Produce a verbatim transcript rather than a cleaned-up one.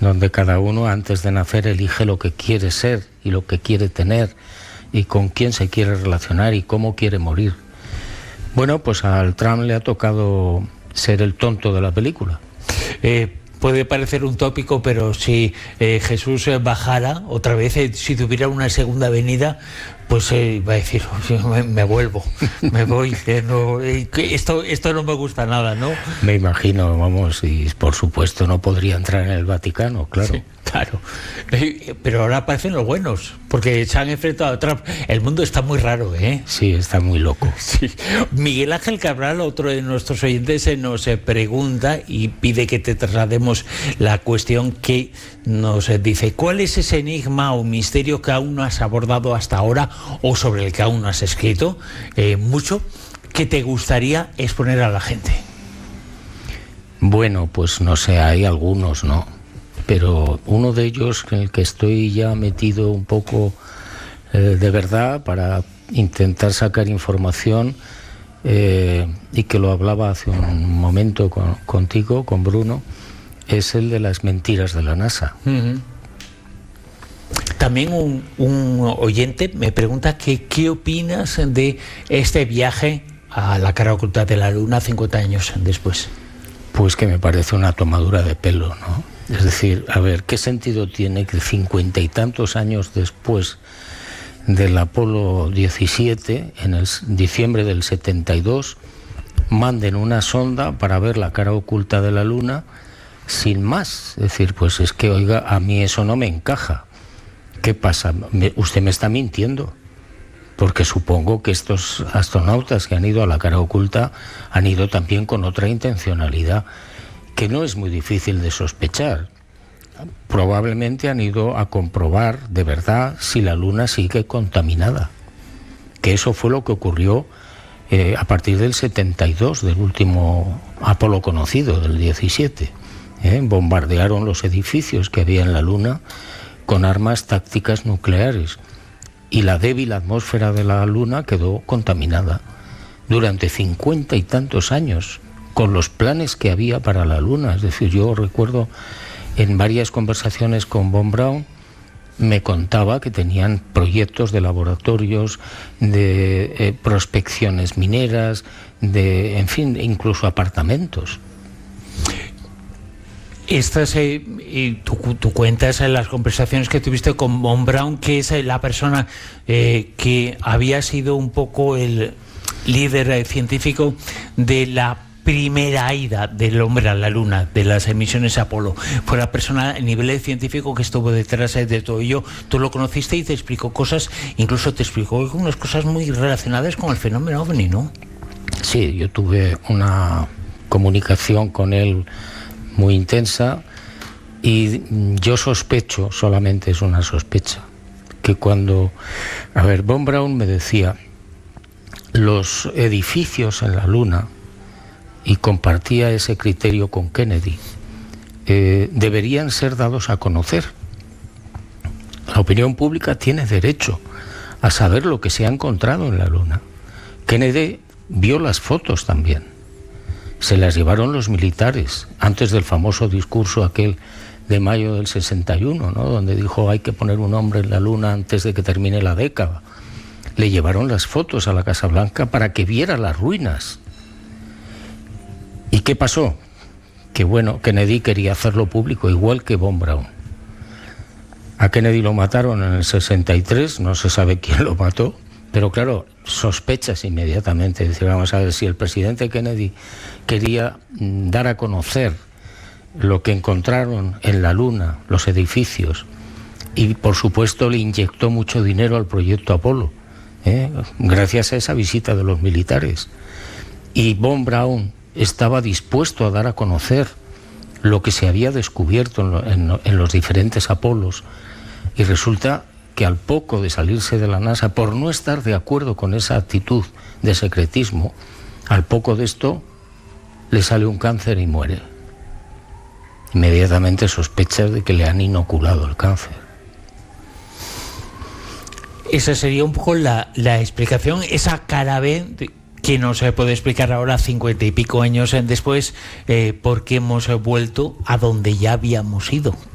donde cada uno antes de nacer elige lo que quiere ser y lo que quiere tener y con quién se quiere relacionar y cómo quiere morir. Bueno, pues al Trump le ha tocado ser el tonto de la película. Eh, puede parecer un tópico, pero si eh, Jesús bajara otra vez, eh, si tuviera una segunda venida, pues eh, va a decir, me, me vuelvo, me voy, eh, no, eh, esto, esto no me gusta nada, ¿no? Me imagino, vamos, y por supuesto no podría entrar en el Vaticano, claro. Sí, claro, eh, pero ahora aparecen los buenos, porque se han enfrentado a Trump. El mundo está muy raro, ¿eh? Sí, está muy loco. Sí. Miguel Ángel Cabral, otro de nuestros oyentes, se nos pregunta y pide que te traslademos la cuestión que nos dice: ¿cuál es ese enigma o misterio que aún no has abordado hasta ahora o sobre el que aún no has escrito eh, mucho, que te gustaría exponer a la gente? Bueno, pues no sé, hay algunos, ¿no? Pero uno de ellos en el que estoy ya metido un poco eh, de verdad para intentar sacar información eh, y que lo hablaba hace un momento con, contigo, con Bruno, es el de las mentiras de la NASA. Uh-huh. También un, un oyente me pregunta que qué opinas de este viaje a la cara oculta de la Luna cincuenta años después. Pues que me parece una tomadura de pelo, ¿no? Es decir, a ver, ¿qué sentido tiene que cincuenta y tantos años después del Apolo diecisiete, en el diciembre del setenta y dos, manden una sonda para ver la cara oculta de la Luna sin más? Es decir, pues es que, oiga, a mí eso no me encaja. ¿Qué pasa? Me, usted me está mintiendo, porque supongo que estos astronautas que han ido a la cara oculta han ido también con otra intencionalidad, que no es muy difícil de sospechar. Probablemente han ido a comprobar de verdad si la Luna sigue contaminada, que eso fue lo que ocurrió eh, a partir del setenta y dos, del último Apolo conocido, del diecisiete. ¿eh? Bombardearon los edificios que había en la Luna con armas tácticas nucleares, y la débil atmósfera de la Luna quedó contaminada durante cincuenta y tantos años, con los planes que había para la Luna. Es decir, yo recuerdo en varias conversaciones con Von Braun, me contaba que tenían proyectos de laboratorios, de eh, prospecciones mineras, de, en fin, incluso apartamentos. Estas, eh, y tú, tú cuentas en las conversaciones que tuviste con Von Braun, que es la persona eh, que había sido un poco el líder eh, científico de la primera ida del hombre a la Luna, de las misiones Apolo. Fue la persona a nivel científico que estuvo detrás de todo ello. Tú lo conociste y te explicó cosas, incluso te explicó unas cosas muy relacionadas con el fenómeno OVNI, ¿no? Sí, yo tuve una comunicación con él muy intensa, y yo sospecho, solamente es una sospecha, que cuando, a ver, Von Braun me decía, los edificios en la Luna, y compartía ese criterio con Kennedy, eh, deberían ser dados a conocer. La opinión pública tiene derecho a saber lo que se ha encontrado en la Luna. Kennedy vio las fotos también. Se las llevaron los militares antes del famoso discurso aquel de mayo del sesenta y uno, ¿no? Donde dijo hay que poner un hombre en la Luna antes de que termine la década. Le llevaron las fotos a la Casa Blanca para que viera las ruinas. ¿Y qué pasó? Que bueno, Kennedy quería hacerlo público, igual que Von Braun. A Kennedy lo mataron en el sesenta y tres, no se sabe quién lo mató, pero claro, sospechas inmediatamente. Es decir, vamos a ver, si el presidente Kennedy quería dar a conocer lo que encontraron en la Luna, los edificios, y por supuesto le inyectó mucho dinero al proyecto Apolo, ¿eh? gracias a esa visita de los militares. Y Von Braun estaba dispuesto a dar a conocer lo que se había descubierto en, lo, en, en los diferentes Apolos, y resulta que al poco de salirse de la NASA, por no estar de acuerdo con esa actitud de secretismo, al poco de esto le sale un cáncer y muere. Inmediatamente sospechas de que le han inoculado el cáncer. Esa sería un poco la, la explicación, esa cara B de, que no se puede explicar ahora, cincuenta y pico años después, eh, por qué hemos vuelto a donde ya habíamos ido.